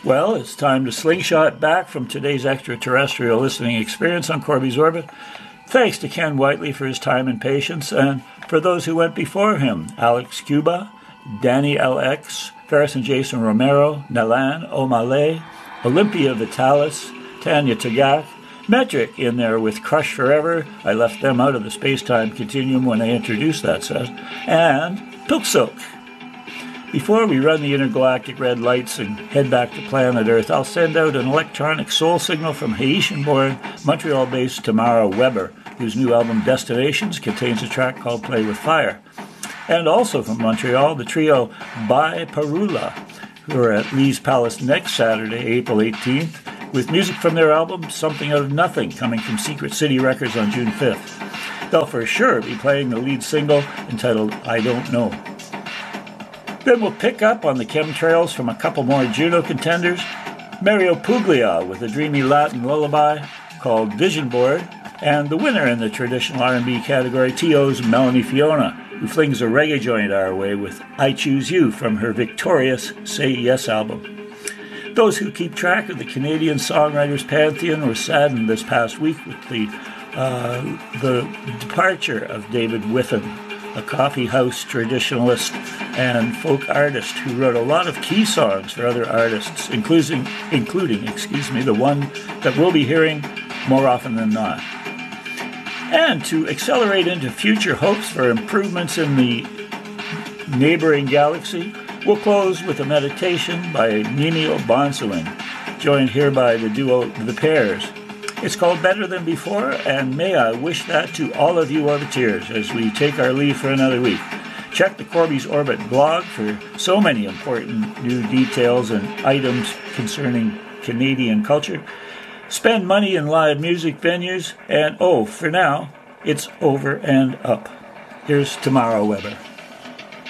Well, it's time to slingshot back from today's extraterrestrial listening experience on Corby's Orbit. Thanks to Ken Whiteley for his time and patience, and for those who went before him, Alex Cuba, Danny LX, Ferris and Jason Romero, Nalan O'Malley, Olympia Vitalis, Tanya Tagak, Metric in there with Crush Forever. I left them out of the space-time continuum when I introduced that set. And Pilksoak. Before we run the intergalactic red lights and head back to planet Earth, I'll send out an electronic soul signal from Haitian-born, Montreal-based Tamara Weber, whose new album Destinations contains a track called Play With Fire. And also from Montreal, the trio By Parula, who are at Lee's Palace next Saturday, April 18th, with music from their album Something Out of Nothing, coming from Secret City Records on June 5th. They'll for sure be playing the lead single entitled I Don't Know. Then we'll pick up on the chemtrails from a couple more Juno contenders. Mario Puglia with a dreamy Latin lullaby called Vision Board, and the winner in the traditional R&B category, T.O.'s Melanie Fiona, who flings a reggae joint our way with I Choose You from her victorious Say Yes album. Those who keep track of the Canadian songwriters pantheon were saddened this past week with the departure of David Whiffen, a coffee house traditionalist and folk artist who wrote a lot of key songs for other artists, including the one that we'll be hearing more often than not. And to accelerate into future hopes for improvements in the neighboring galaxy, we'll close with a meditation by Ninio Bonsuin, joined here by the duo The Pairs. It's called Better Than Before, and may I wish that to all of you Orbiteers as we take our leave for another week. Check the Corby's Orbit blog for so many important new details and items concerning Canadian culture. Spend money in live music venues, and for now, it's over and up. Here's Tamara Weber.